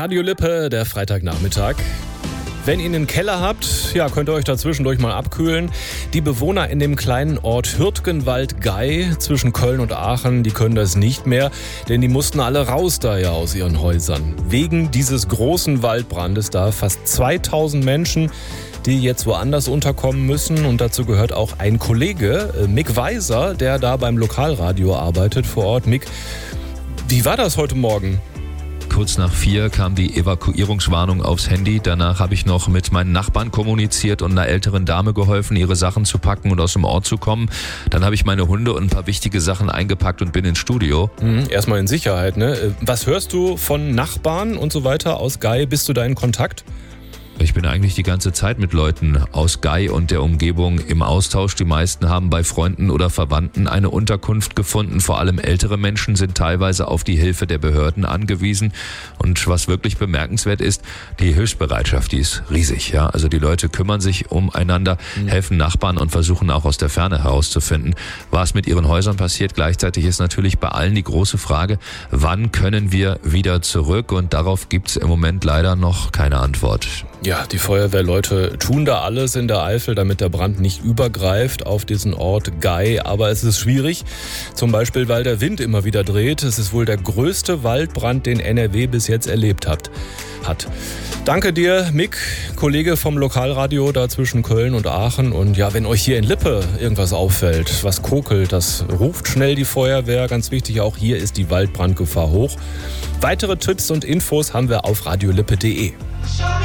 Radio Lippe, der Freitagnachmittag. Wenn ihr einen Keller habt, könnt ihr euch da zwischendurch mal abkühlen. Die Bewohner in dem kleinen Ort Hürtgenwald-Gey zwischen Köln und Aachen, die können das nicht mehr, denn die mussten alle raus da aus ihren Häusern. Wegen dieses großen Waldbrandes da fast 2000 Menschen, die jetzt woanders unterkommen müssen. Und dazu gehört auch ein Kollege, Mick Weiser, der da beim Lokalradio arbeitet vor Ort. Mick, wie war das heute Morgen? Kurz nach 4 kam die Evakuierungswarnung aufs Handy. Danach habe ich noch mit meinen Nachbarn kommuniziert und einer älteren Dame geholfen, ihre Sachen zu packen und aus dem Ort zu kommen. Dann habe ich meine Hunde und ein paar wichtige Sachen eingepackt und bin ins Studio. Erstmal in Sicherheit, ne? Was hörst du von Nachbarn und so weiter aus Gey? Bist du da in Kontakt? Ich bin eigentlich die ganze Zeit mit Leuten aus Gey und der Umgebung im Austausch. Die meisten haben bei Freunden oder Verwandten eine Unterkunft gefunden. Vor allem ältere Menschen sind teilweise auf die Hilfe der Behörden angewiesen. Und was wirklich bemerkenswert ist, die Hilfsbereitschaft, die ist riesig. Ja? Also die Leute kümmern sich umeinander, helfen Nachbarn und versuchen auch aus der Ferne herauszufinden, was mit ihren Häusern passiert. Gleichzeitig ist natürlich bei allen die große Frage, wann können wir wieder zurück? Und darauf gibt es im Moment leider noch keine Antwort. Ja, die Feuerwehrleute tun da alles in der Eifel, damit der Brand nicht übergreift auf diesen Ort Gey. Aber es ist schwierig, zum Beispiel, weil der Wind immer wieder dreht. Es ist wohl der größte Waldbrand, den NRW bis jetzt erlebt hat. Danke dir, Mick, Kollege vom Lokalradio da zwischen Köln und Aachen. Und ja, wenn euch hier in Lippe irgendwas auffällt, was kokelt, das ruft schnell die Feuerwehr. Ganz wichtig, auch hier ist die Waldbrandgefahr hoch. Weitere Tipps und Infos haben wir auf radiolippe.de.